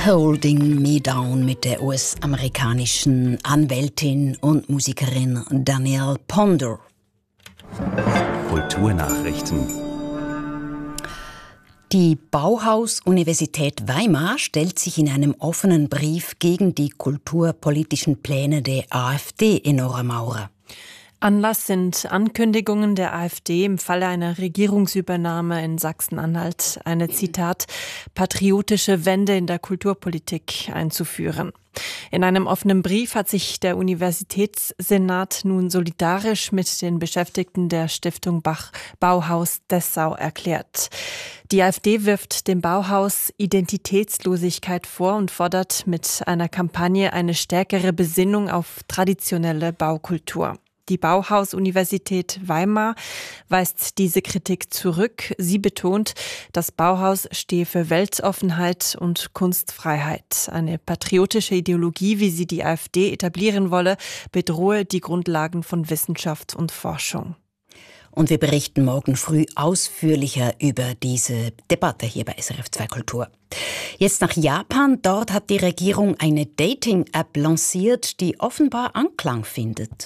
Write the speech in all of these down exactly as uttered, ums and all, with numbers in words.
Holding Me Down mit der U S-amerikanischen Anwältin und Musikerin Danielle Ponder. Kulturnachrichten. Die Bauhaus-Universität Weimar stellt sich in einem offenen Brief gegen die kulturpolitischen Pläne der AfD, Enora Maurer. Anlass sind Ankündigungen der AfD im Falle einer Regierungsübernahme in Sachsen-Anhalt, eine, Zitat, patriotische Wende in der Kulturpolitik einzuführen. In einem offenen Brief hat sich der Universitätssenat nun solidarisch mit den Beschäftigten der Stiftung Bach Bauhaus Dessau erklärt. Die AfD wirft dem Bauhaus Identitätslosigkeit vor und fordert mit einer Kampagne eine stärkere Besinnung auf traditionelle Baukultur. Die Bauhaus-Universität Weimar weist diese Kritik zurück. Sie betont, das Bauhaus stehe für Weltoffenheit und Kunstfreiheit. Eine patriotische Ideologie, wie sie die AfD etablieren wolle, bedrohe die Grundlagen von Wissenschaft und Forschung. Und wir berichten morgen früh ausführlicher über diese Debatte hier bei S R F zwei Kultur. Jetzt nach Japan. Dort hat die Regierung eine Dating-App lanciert, die offenbar Anklang findet.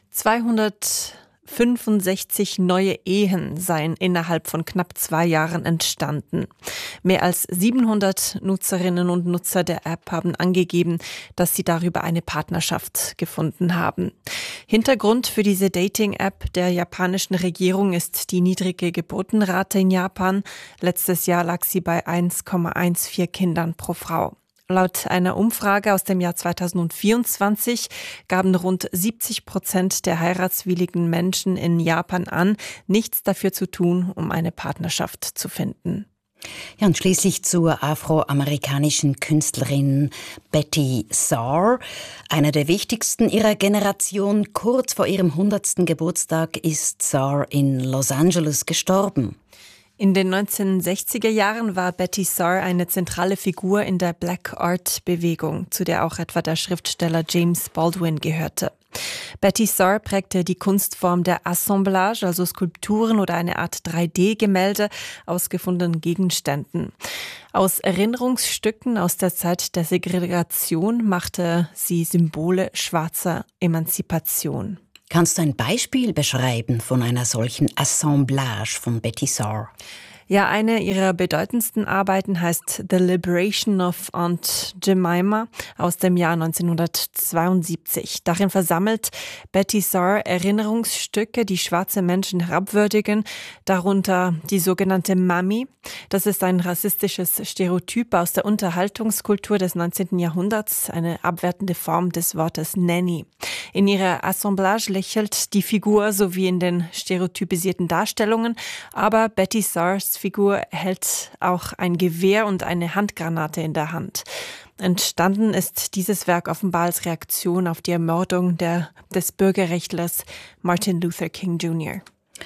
zweihundertfünfundsechzig neue Ehen seien innerhalb von knapp zwei Jahren entstanden. Mehr als siebenhundert Nutzerinnen und Nutzer der App haben angegeben, dass sie darüber eine Partnerschaft gefunden haben. Hintergrund für diese Dating-App der japanischen Regierung ist die niedrige Geburtenrate in Japan. Letztes Jahr lag sie bei eins Komma vierzehn Kindern pro Frau. Laut einer Umfrage aus dem Jahr zweitausendvierundzwanzig gaben rund siebzig Prozent der heiratswilligen Menschen in Japan an, nichts dafür zu tun, um eine Partnerschaft zu finden. Ja, und schließlich zur afroamerikanischen Künstlerin Betty Saar. Einer der wichtigsten ihrer Generation. Kurz vor ihrem hundertsten Geburtstag ist Saar in Los Angeles gestorben. In den neunzehnhundertsechziger Jahren war Betty Saar eine zentrale Figur in der Black Art Bewegung, zu der auch etwa der Schriftsteller James Baldwin gehörte. Betty Saar prägte die Kunstform der Assemblage, also Skulpturen oder eine Art drei D Gemälde aus gefundenen Gegenständen. Aus Erinnerungsstücken aus der Zeit der Segregation machte sie Symbole schwarzer Emanzipation. Kannst du ein Beispiel beschreiben von einer solchen Assemblage von Betty Saar? Ja, eine ihrer bedeutendsten Arbeiten heißt The Liberation of Aunt Jemima aus dem Jahr neunzehnhundertzweiundsiebzig. Darin versammelt Betty Saar Erinnerungsstücke, die schwarze Menschen herabwürdigen, darunter die sogenannte Mami. Das ist ein rassistisches Stereotyp aus der Unterhaltungskultur des neunzehnten Jahrhunderts, eine abwertende Form des Wortes Nanny. In ihrer Assemblage lächelt die Figur so wie in den stereotypisierten Darstellungen, aber Betty Saars Figur hält auch ein Gewehr und eine Handgranate in der Hand. Entstanden ist dieses Werk offenbar als Reaktion auf die Ermordung der, des Bürgerrechtlers Martin Luther King Junior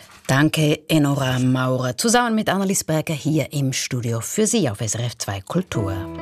Danke, Enora Maurer. Zusammen mit Annelies Berger hier im Studio für Sie auf S R F zwei Kultur.